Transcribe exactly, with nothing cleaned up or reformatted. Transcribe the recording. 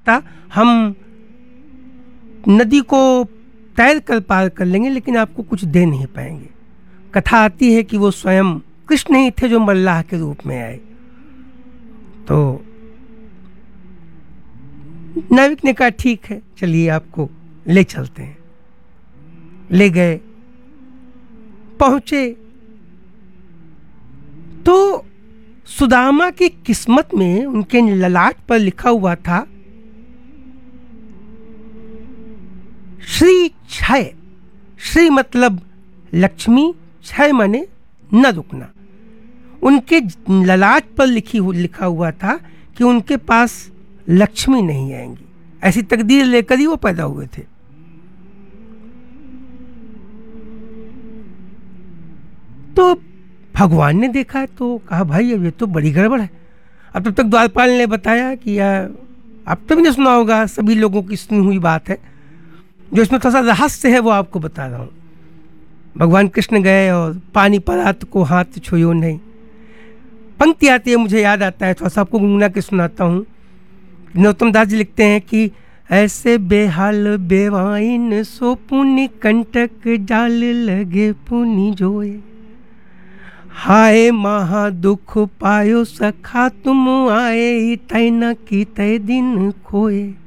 सकता, हम नदी को तैर कर पार कर लेंगे लेकिन आपको कुछ दे नहीं पाएंगे। कथा आती है कि वो स्वयं कृष्ण ही थे जो मल्लाह के रूप में आए। तो नाविक ने कहा ठीक है, चलिए आपको ले चलते हैं। ले गए, पहुंचे तो सुदामा की किस्मत में उनके ललाट पर लिखा हुआ था श्री क्षय। श्री मतलब लक्ष्मी, क्षय माने न रुकना। उनके ललाट पर लिखी लिखा हुआ था कि उनके पास लक्ष्मी नहीं आएंगी। ऐसी तकदीर लेकर ही वो पैदा हुए थे। तो भगवान ने देखा तो कहा भाई अब ये तो बड़ी गड़बड़ है। अब तब तक द्वारपाल ने बताया कि यार अब तो भी नहीं सुना होगा, सभी लोगों की सुनी हुई बात है, जो इसमें थोड़ा सा रहस्य है वो आपको बता रहा हूँ। भगवान कृष्ण गए और पानी परात को हाथ छुयो नहीं। पंक्ति आती है, मुझे याद आता है, थोड़ा सा आपको गुनगुना के सुनाता हूँ। नरोत्तम दास जी लिखते हैं कि ऐसे बेहाल बेवाइन सो पुनि कंटक जाल लगे पुनि जोए, हाय महा दुख पायो सखा तुम आए तय न की तय दिन खोए।